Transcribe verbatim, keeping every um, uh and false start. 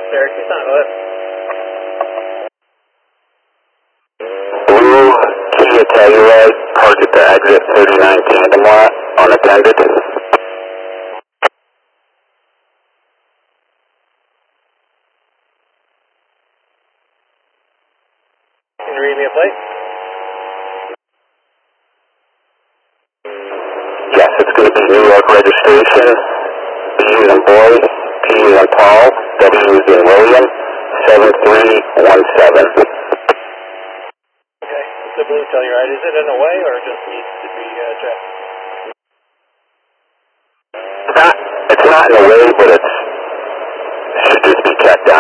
Syracuse on left. Blue Kia Telluride, parked at the exit thirty-nine Tandem lot, unattended. Can you read me a plate? Yes, it's going to be New York registration. B as in boy, P as in Paul, W as in William, seven three one seven. Okay, it's a blue Telluride. Is it in a way or just needs to be uh, checked? It's not, it's not in a way, but it's, it should just be checked out.